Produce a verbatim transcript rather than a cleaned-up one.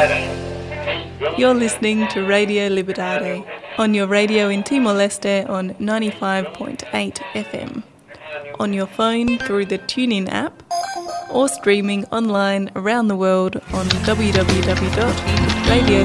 You're listening to Radio Libertad on your radio in Timor-Leste on ninety-five point eight F M, on your phone through the TuneIn app, or streaming online around the world on w w w dot radio